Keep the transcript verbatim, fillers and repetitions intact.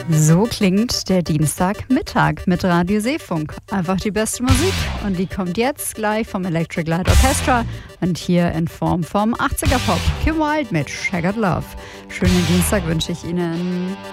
So klingt der Dienstagmittag mit Radio Seefunk. Einfach die beste Musik. Und die kommt jetzt gleich vom Electric Light Orchestra und hier in Form vom achtziger Pop. Kim Wilde mit Shaggered Love. Schönen Dienstag wünsche ich Ihnen.